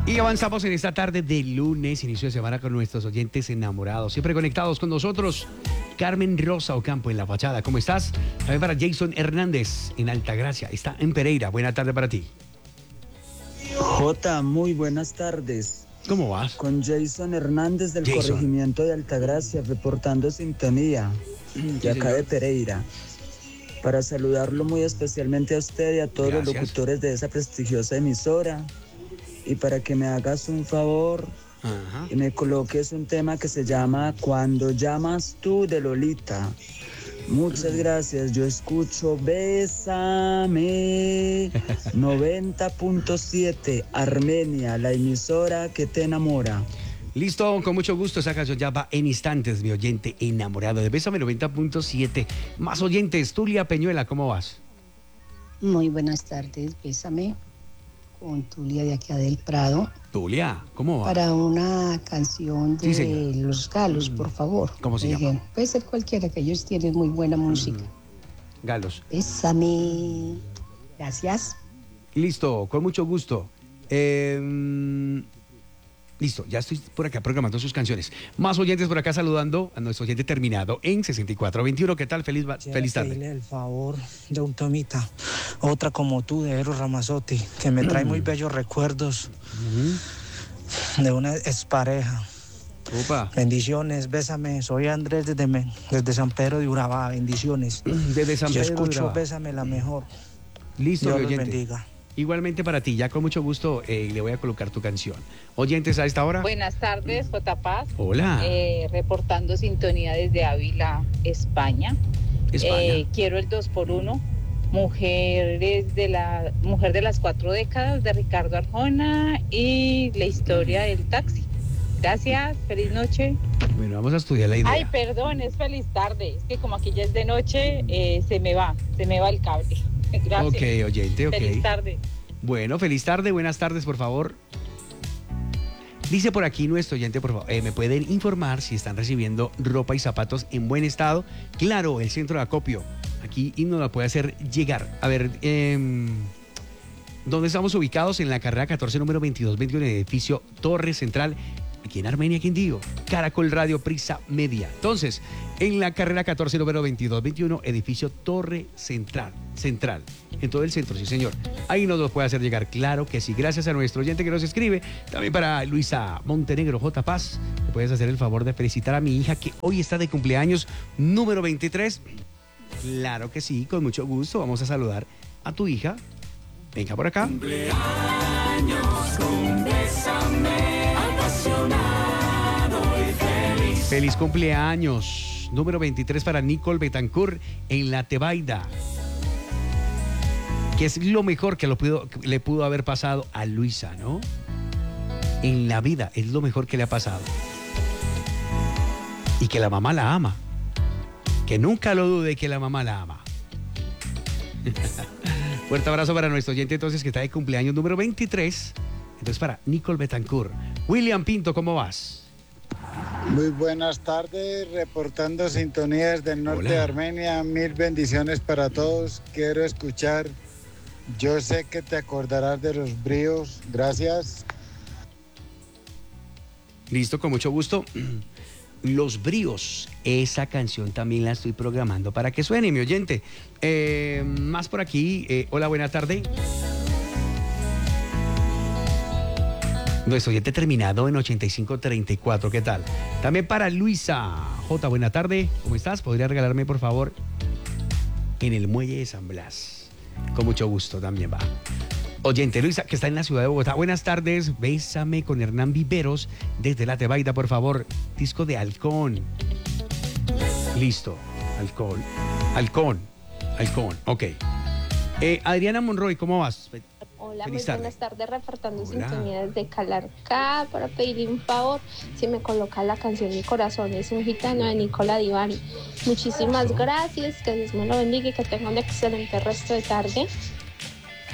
Y avanzamos en esta tarde de lunes, inicio de semana con nuestros oyentes enamorados, siempre conectados con nosotros. Carmen Rosa Ocampo en la fachada, ¿cómo estás? También para Jason Hernández en Altagracia, está en Pereira. Buena tarde para ti. Jota, muy buenas tardes. ¿Cómo vas? Con Jason Hernández del Jason. corregimiento de Altagracia, reportando sintonía de acá de Pereira. Para saludarlo muy especialmente a usted y a todos los locutores de esa prestigiosa emisora. Y para que me hagas un favor y me coloques un tema que se llama Cuando llamas tú, de Lolita. Muchas gracias, yo escucho Bésame 90.7 Armenia, la emisora que te enamora. Listo, con mucho gusto, esa canción ya va en instantes, mi oyente enamorado de Bésame 90.7. Más oyentes, Tulia Peñuela, ¿cómo vas? Muy buenas tardes, Bésame, con Tulia de aquí del Prado. Tulia, ¿cómo vas? Para una canción de Sí, Los Galos, por favor. ¿Cómo se llama? Puede ser cualquiera, que ellos tienen muy buena música. Galos. Bésame. Gracias. Listo, con mucho gusto. Listo, ya estoy por acá programando sus canciones. Más oyentes por acá saludando a nuestro oyente terminado en 6421. ¿Qué tal? Feliz tarde. Pedirle el favor de un tomita, otra como tú, de Eros Ramazzotti, que me trae muy bellos recuerdos de una expareja. Opa. Bendiciones, bésame. Soy Andrés desde San Pedro de Urabá. Bendiciones. Desde San Yo Pedro de escucho Urabá. Bésame la mejor. Listo, Dios mi los oyente. bendiga. Igualmente para ti, ya con mucho gusto le voy a colocar tu canción. Oyentes a esta hora. Buenas tardes, J. Paz. Hola. Reportando sintonía desde Ávila, España. Quiero el 2x1. Mujer de las 4 décadas de Ricardo Arjona y la historia del taxi. Gracias, feliz noche. Bueno, vamos a estudiar la idea. Ay, perdón, es feliz tarde. Es que como aquí ya es de noche, se me va el cable. Gracias. Ok, oyente, ok. Feliz tarde. Bueno, feliz tarde, buenas tardes, por favor. Dice por aquí nuestro oyente, por favor, ¿me pueden informar si están recibiendo ropa y zapatos en buen estado? Claro, el centro de acopio. Aquí y nos la puede hacer llegar. A ver, ¿dónde estamos ubicados? En la carrera 14, número 2221, en el edificio Torre Central, aquí en Armenia, Quindío. Caracol Radio, Prisa Media. Entonces, en la carrera 14, número 2221, edificio Torre Central. En todo el centro, sí, señor. Ahí nos lo puede hacer llegar, claro que sí. Gracias a nuestro oyente que nos escribe. También para Luisa Montenegro, J. Paz. ¿Me puedes hacer el favor de felicitar a mi hija que hoy está de cumpleaños, número 23? Claro que sí, con mucho gusto. Vamos a saludar a tu hija. Venga por acá. Cumpleaños con Bésame, apasionado y feliz. Feliz cumpleaños. Número 23 para Nicole Betancourt en La Tebaida. Que es lo mejor que le pudo haber pasado a Luisa, ¿no? En la vida es lo mejor que le ha pasado. Y que la mamá la ama. Que nunca lo dude que la mamá la ama. Fuerte abrazo para nuestro oyente entonces que está de cumpleaños número 23. Entonces para Nicole Betancourt. William Pinto, ¿cómo vas? Muy buenas tardes, reportando sintonías del norte de Armenia. Mil bendiciones para todos. Quiero escuchar Yo sé que te acordarás de los bríos. Gracias. Listo, con mucho gusto. Los Bríos, esa canción también la estoy programando para que suene, mi oyente. Más por aquí, hola, buena tarde. Nuestro oyente terminado en 8534, ¿qué tal? También para Luisa J, buena tarde, ¿cómo estás? ¿Podría regalarme, por favor, en el muelle de San Blas? Con mucho gusto también va. Oyente Luisa, que está en la ciudad de Bogotá. Buenas tardes, Bésame con Hernán Viveros desde La Tebaida, por favor. Disco de Halcón. Listo, Halcón, ok. Adriana Monroy, ¿cómo vas? Hola, Feliz muy tarde. buenas tardes, reportando Hola. sintonía desde Calarcá para pedirle un favor, si me coloca la canción Mi Corazón es un Gitano de Nicola Divari. Muchísimas gracias, que Dios me lo bendiga y que tenga un excelente resto de tarde.